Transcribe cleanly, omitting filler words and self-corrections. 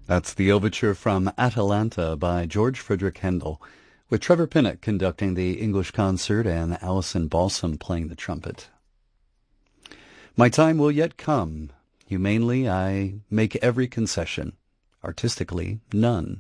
That's the overture from Atalanta by George Frederick Handel, with Trevor Pinnock conducting the English concert and Alison Balsam playing the trumpet. My time will yet come. Humanely, I make every concession. Artistically, none.